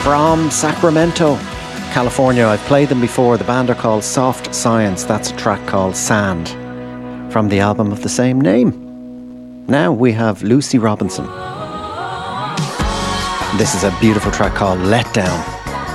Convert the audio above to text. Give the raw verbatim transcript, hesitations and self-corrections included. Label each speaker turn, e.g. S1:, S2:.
S1: from Sacramento, California. I've played them before. The band are called Soft Science. That's a track called Sand from the album of the same name. Now we have Lucy Robinson. This is a beautiful track called Let Down.